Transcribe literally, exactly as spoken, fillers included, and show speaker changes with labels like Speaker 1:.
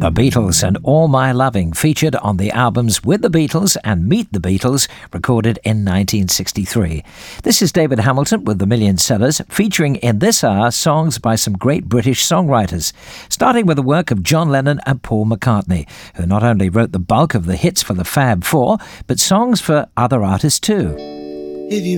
Speaker 1: The Beatles and All My Loving featured on the albums With the Beatles and Meet the Beatles, recorded in nineteen sixty-three. This is David Hamilton with The Million Sellers, featuring in this hour songs by some great British songwriters, starting with the work of John Lennon and Paul McCartney, who not only wrote the bulk of the hits for the Fab Four, but songs for other artists too.
Speaker 2: If you